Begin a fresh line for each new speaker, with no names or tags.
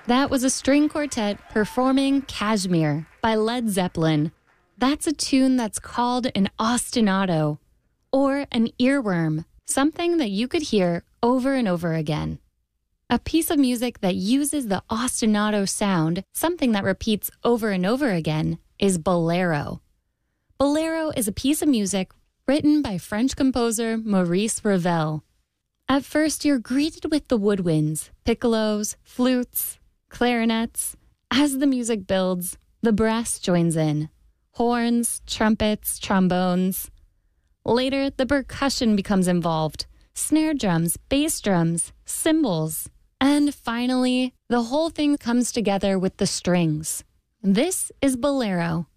That was a string quartet performing Kashmir by Led Zeppelin. That's a tune that's called an ostinato, or an earworm, something that you could hear over and over again. A piece of music that uses the ostinato sound, something that repeats over and over again, is bolero. Bolero is a piece of music written by French composer Maurice Ravel. At first, you're greeted with the woodwinds, piccolos, flutes, clarinets. As the music builds, the brass joins in. Horns, trumpets, trombones. Later, the percussion becomes involved. Snare drums, bass drums, cymbals. And finally, the whole thing comes together with the strings. This is bolero.